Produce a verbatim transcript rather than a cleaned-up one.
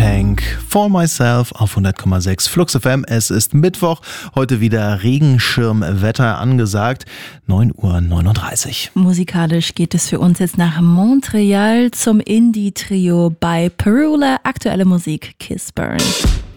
Tank, For Myself auf hundert Komma sechs Flux F M. Es ist Mittwoch, heute wieder Regenschirmwetter angesagt, neun Uhr neununddreißig. Musikalisch geht es für uns jetzt nach Montreal zum Indie-Trio bei Perula. Aktuelle Musik Kiss Burn.